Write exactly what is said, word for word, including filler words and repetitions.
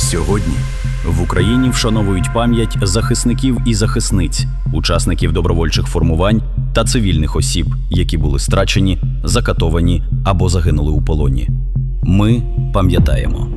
Сьогодні в Україні вшановують пам'ять захисників і захисниць, учасників добровольчих формувань та цивільних осіб, які були страчені, закатовані або загинули у полоні. Ми пам'ятаємо.